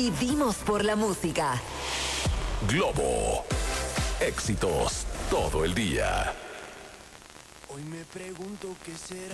Vivimos por la música. Globo. Éxitos todo el día. Hoy me pregunto qué será.